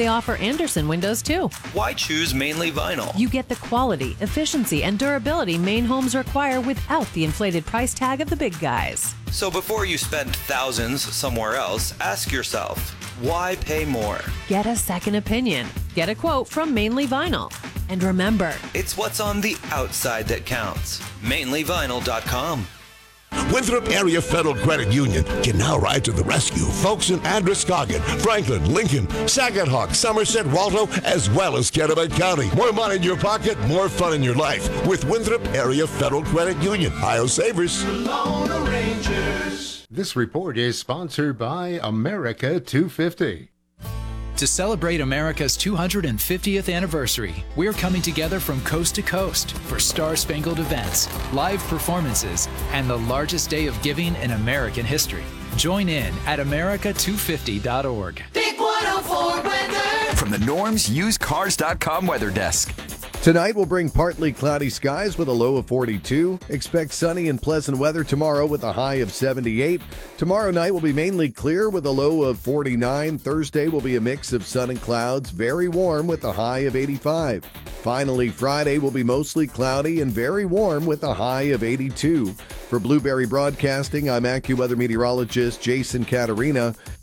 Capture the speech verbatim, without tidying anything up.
They offer Andersen windows too. Why choose Mainly Vinyl? You get the quality, efficiency, and durability Maine homes require without the inflated price tag of the big guys. So before you spend thousands somewhere else, ask yourself, why pay more? Get a second opinion. Get a quote from Mainly Vinyl. And remember, it's what's on the outside that counts. Mainly Vinyl dot com. Winthrop Area Federal Credit Union can now ride to the rescue folks in Androscoggin, Franklin, Lincoln, Saginaw, Somerset, Waldo, as well as Kennebec County. More money in your pocket, more fun in your life with Winthrop Area Federal Credit Union. Ohio Savers. This report is sponsored by America two fifty. To celebrate America's two hundred fiftieth anniversary, we're coming together from coast to coast for star-spangled events, live performances, and the largest day of giving in American history. Join in at America two fifty dot org. Big one oh four weather. From the Norms Used Cars dot com weather desk. Tonight will bring partly cloudy skies with a low of forty-two. Expect sunny and pleasant weather tomorrow with a high of seventy-eight. Tomorrow night will be mainly clear with a low of forty-nine. Thursday will be a mix of sun and clouds, very warm with a high of eighty-five. Finally, Friday will be mostly cloudy and very warm with a high of eighty-two. For Blueberry Broadcasting, I'm AccuWeather meteorologist Jason Caterina.